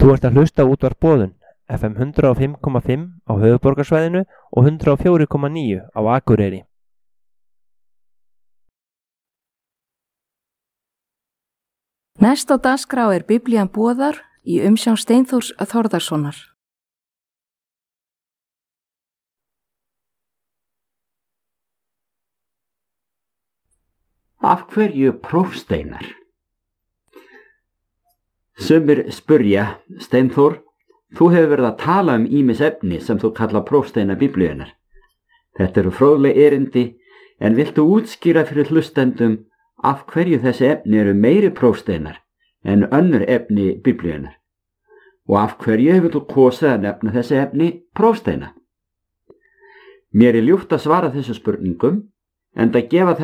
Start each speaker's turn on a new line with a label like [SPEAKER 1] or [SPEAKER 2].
[SPEAKER 1] Þú ert að hlusta á Útvarp Boðun, FM 105,5 á höfuðborgarsvæðinu og 104,9 á Akureyri.
[SPEAKER 2] Næst á dagskrá Biblían boðar í umsjón Steinþórs Þórðarsonar.
[SPEAKER 3] Af hverju prófsteinar? Sumir spurja, Steinþór, þú hefur verið að tala ýmis efni sem þú kalla prófsteina Biblíunnar. Þetta eru fróðleg erindi, en viltu útskýra fyrir hlustendum af hverju þessi efni eru meiri prófsteinar en önnur efni Biblíunnar? Og af hverju hefur þú kosið að nefna þessi efni prófsteina? Mér ljúft að svara þessu spurningum, enda gefa